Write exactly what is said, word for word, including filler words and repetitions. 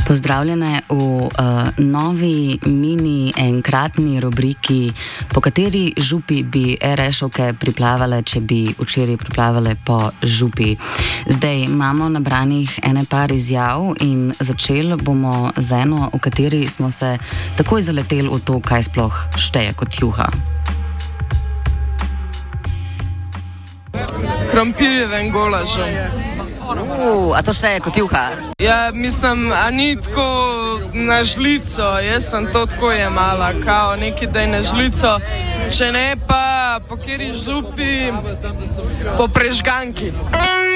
Pozdravljene v uh, novi mini enkratni rubriki, po kateri župi bi rešovke priplavale, če bi včeraj priplavale po župi. Zdaj imamo nabranih ene par izjav in začeli bomo z eno, v kateri smo se takoj zaleteli v to, kaj sploh šteje kot juha. Krompirjevem golažem. Uh, a to šteje kot juha? Ja, mislim, a ni tako na žlico, jaz sem to tako jemala, kao neki daj na žlico, če ne pa po kjeri župi, po prežganki.